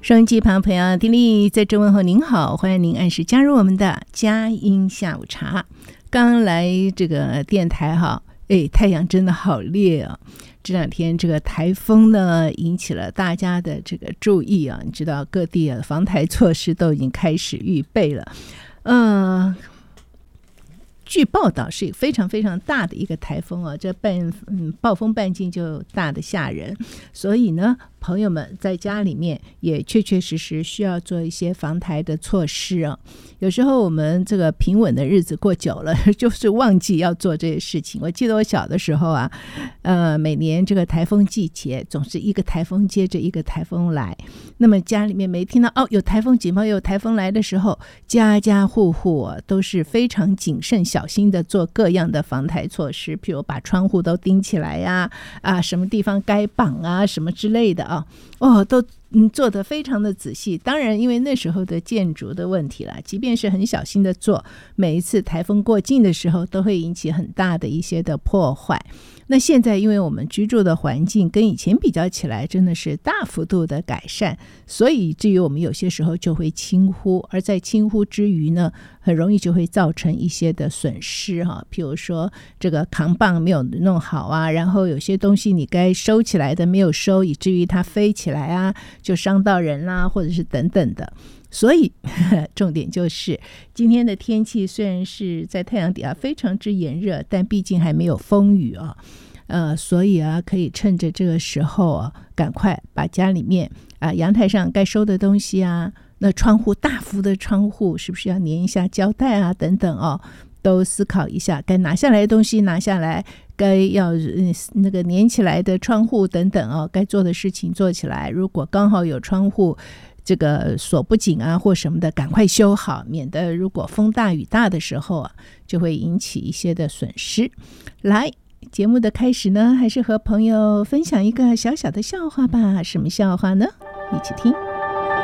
收音机旁朋友，丁莉在这问候您好，欢迎您按时加入我们的佳音下午茶。刚来这个电台哈，太阳真的好烈啊！这两天这个台风呢，引起了大家的这个注意啊。你知道各地的防台措施都已经开始预备了，据报道是非常非常大的一个台风啊，这暴风半径就大的吓人，所以呢，朋友们在家里面也确确实实需要做一些防台的措施啊。有时候我们这个平稳的日子过久了，就是忘记要做这些事情。我记得我小的时候啊，每年这个台风季节总是一个台风接着一个台风来，那么家里面没听到有台风警报有台风来的时候，家家户户都是非常谨慎小心的做各样的防台措施，譬如把窗户都钉起来呀，什么地方该绑啊，什么之类的啊，都做得非常的仔细。当然因为那时候的建筑的问题啦，即便是很小心的做，每一次台风过境的时候都会引起很大的一些的破坏。那现在因为我们居住的环境跟以前比较起来真的是大幅度的改善，所以至于我们有些时候就会轻忽，而在轻忽之余呢，很容易就会造成一些的损失哈。譬如说这个扛棒没有弄好啊，然后有些东西你该收起来的没有收，以至于它飞起来啊，就伤到人啦，或者是等等的。所以重点就是今天的天气虽然是在太阳底下非常之炎热，但毕竟还没有风雨啊，所以可以趁着这个时候赶快把家里面阳台上该收的东西啊，那窗户大幅的窗户是不是要粘一下胶带啊等等都思考一下，该拿下来的东西拿下来，该要那个粘起来的窗户等等该做的事情做起来。如果刚好有窗户这个锁不紧啊或什么的，赶快修好，免得如果风大雨大的时候就会引起一些的损失。来，节目的开始呢，还是和朋友分享一个小小的笑话吧。什么笑话呢？一起听。